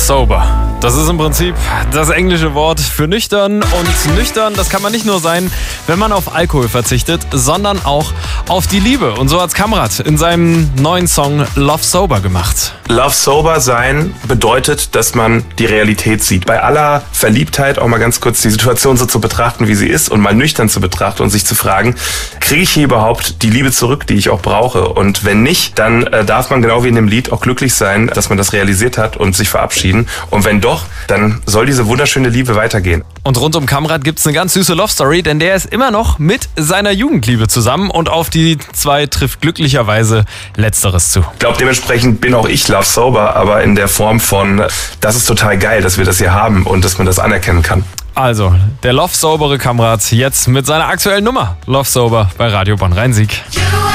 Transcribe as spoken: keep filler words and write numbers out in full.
Sober. Das ist im Prinzip das englische Wort für nüchtern. Und nüchtern, das kann man nicht nur sein, wenn man auf Alkohol verzichtet, sondern auch auf die Liebe. Und so hat's Kamrat in seinem neuen Song Love Sober gemacht. Love Sober sein bedeutet, dass man die Realität sieht. Bei aller Verliebtheit auch mal ganz kurz die Situation so zu betrachten, wie sie ist und mal nüchtern zu betrachten und sich zu fragen, kriege ich hier überhaupt die Liebe zurück, die ich auch brauche? Und wenn nicht, dann äh, darf man genau wie in dem Lied auch glücklich sein, dass man das realisiert hat und sich verabschieden. Und wenn doch, dann soll diese wunderschöne Liebe weitergehen. Und rund um Kamrat gibt's eine ganz süße Love-Story, denn der ist immer noch mit seiner Jugendliebe zusammen und auf die zwei trifft glücklicherweise Letzteres zu. Ich glaube, dementsprechend bin auch ich Love Sober, aber in der Form von, das ist total geil, dass wir das hier haben und dass man das anerkennen kann. Also, der Love-Sobere Kamrat jetzt mit seiner aktuellen Nummer Love Sober bei Radio Bonn Rhein-Sieg.